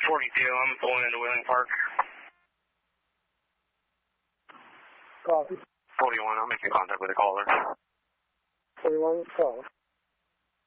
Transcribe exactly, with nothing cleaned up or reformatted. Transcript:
forty-two, I'm pulling into Wheeling Park. Copy. forty-one, I'm making contact with the caller. forty-one, call.